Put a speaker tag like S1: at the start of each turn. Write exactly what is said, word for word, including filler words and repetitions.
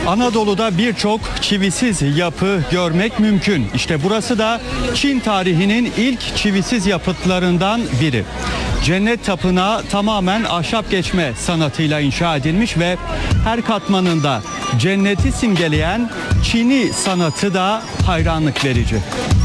S1: Anadolu'da birçok çivisiz yapı görmek mümkün. İşte burası da Çin tarihinin ilk çivisiz yapıtlarından biri. Cennet Tapınağı tamamen ahşap geçme sanatıyla inşa edilmiş ve her katmanında cenneti simgeleyen çini sanatı da hayranlık verici.